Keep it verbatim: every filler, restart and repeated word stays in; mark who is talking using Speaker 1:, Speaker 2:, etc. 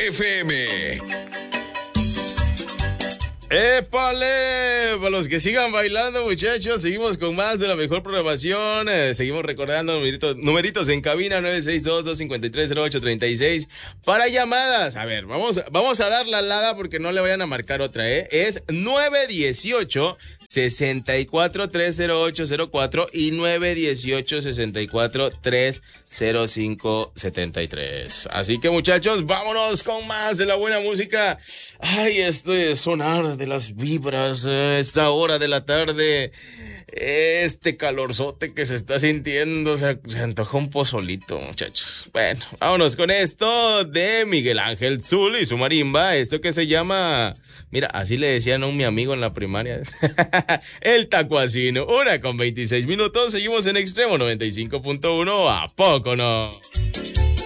Speaker 1: F M.
Speaker 2: ¡Épale! Para los que sigan bailando, muchachos, seguimos con más de la mejor programación. Eh, seguimos recordando numeritos, numeritos en cabina nueve seis dos, dos cinco tres, cero ocho tres seis para llamadas. A ver, vamos, vamos a dar la alada porque no le vayan a marcar otra, ¿eh? Es nueve uno ocho, seis cuatro, tres cero ocho cero cuatro y nueve uno ocho, seis cuatro, tres cero cinco siete tres. Así que, muchachos, vámonos con más de la buena música. Ay, esto es sonar de las vibras, eh, esta hora de la tarde, este calorzote que se está sintiendo, se, se antoja un pozolito, muchachos. Bueno, vámonos con esto de Miguel Ángel Zul y su marimba, esto que se llama, mira, así le decían a un mi amigo en la primaria, el tacuacino. Una con veintiséis minutos, seguimos en Extremo noventa y cinco punto uno, ¿a poco no?